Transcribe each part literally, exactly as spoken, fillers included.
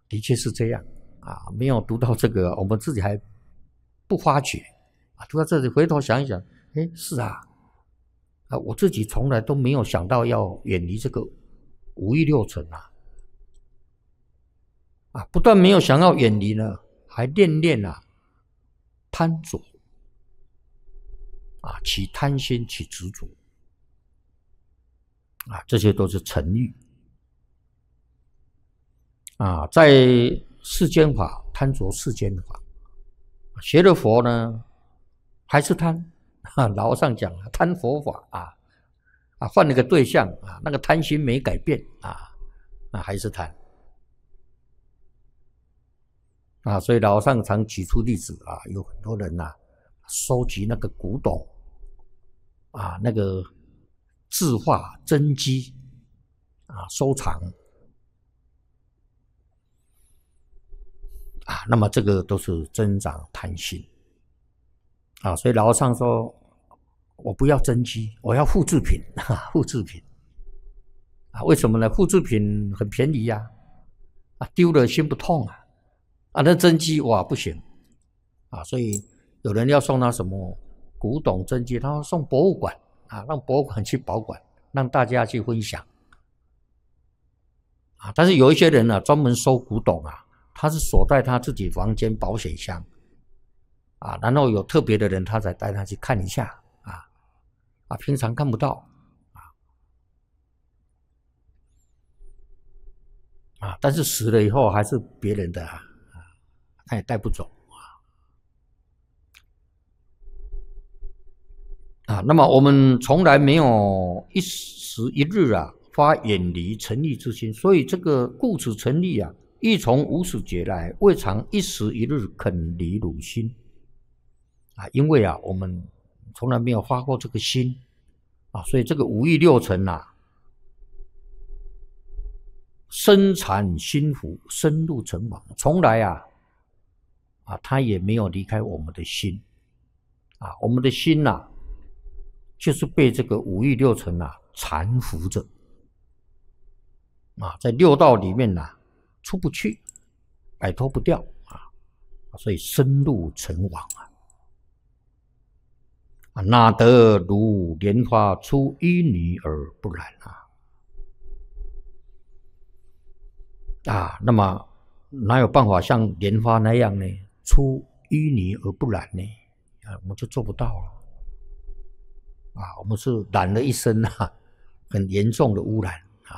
的确是这样啊，没有读到这个，我们自己还不发觉啊。读到这里，回头想一想，哎，是啊，啊，我自己从来都没有想到要远离这个五欲六尘啊，啊，不但没有想要远离呢，还恋恋啊，贪着啊，起贪心，起执着啊，这些都是尘欲啊，在世间法贪着世间法，学了佛呢还是贪啊。老和尚讲贪佛法啊，啊换了个对象啊，那个贪心没改变啊，那还是贪啊。所以老和尚常举出例子啊，有很多人呐、啊，收集那个古董啊，那个字画真迹啊，收藏。啊，那么这个都是增长贪心啊，所以老和尚说，我不要真迹，我要复制品啊，复制品啊，为什么呢？复制品很便宜呀、啊，啊丢了心不痛啊，啊那真迹哇不行啊，所以有人要送他什么古董真迹，他说送博物馆啊，让博物馆去保管，让大家去分享啊。但是有一些人呢、啊，专门收古董啊。他是锁在他自己房间保险箱啊，然后有特别的人他才带他去看一下啊啊，平常看不到啊啊，但是死了以后还是别人的啊，他也带不走啊啊。那么我们从来没有一时一日啊发远离成立之心，所以这个故此成立啊。亦从无始劫来，未尝一时一日肯离汝心啊！因为啊，我们从来没有发过这个心啊，所以这个五欲六尘啊，身缠心缚，深入尘网，从来啊啊，它也没有离开我们的心啊，我们的心呐、啊，就是被这个五欲六尘啊缠缚着啊，在六道里面呐、啊。出不去，摆脱不掉啊，所以深入尘网啊，啊，哪得如莲花出淤泥而不染啊？啊，那么哪有办法像莲花那样呢？出淤泥而不染呢？啊，我们就做不到了啊，我们是染了一身啊，很严重的污染。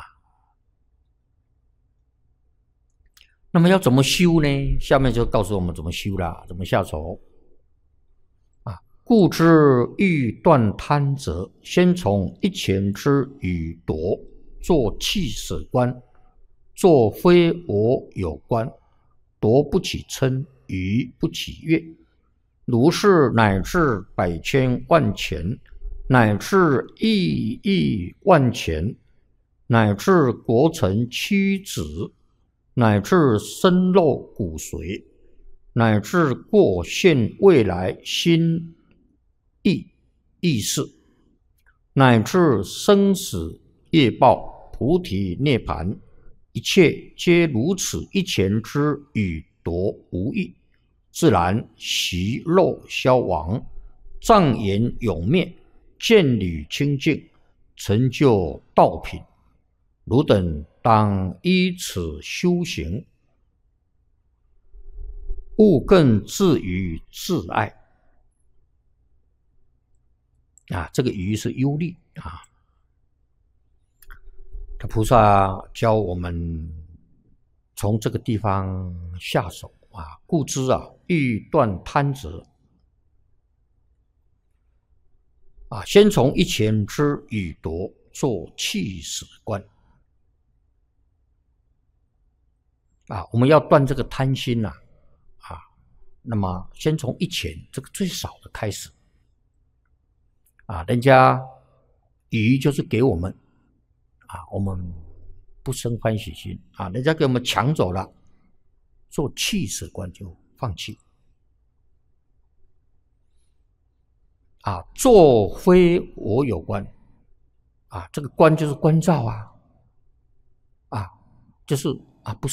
那么要怎么修呢？下面就告诉我们怎么修啦，怎么下手啊？故知欲断贪者，先从一钱之与夺，作弃舍观，作非我有观，夺不起嗔，与不起悦，如是乃至百千万钱，乃至亿亿万钱，乃至国城屈指。乃至生肉骨髓，乃至过现未来心意意识，乃至生死业报菩提涅盘，一切皆如此一钱之与夺无异，自然习肉消亡，障眼永灭，见履清净，成就道品。汝等当依此修行，勿更自于自爱啊！这个于是忧虑啊。菩萨教我们从这个地方下手啊，故知啊，欲断贪者啊，先从一钱之与夺做弃舍观。啊，我们要断这个贪心呐、啊，啊，那么先从一钱这个最少的开始，啊，人家予就是给我们，啊，我们不生欢喜心啊，人家给我们抢走了，做弃舍观就放弃，啊，做非我有观，啊，这个观就是观照啊，啊，就是啊，不是。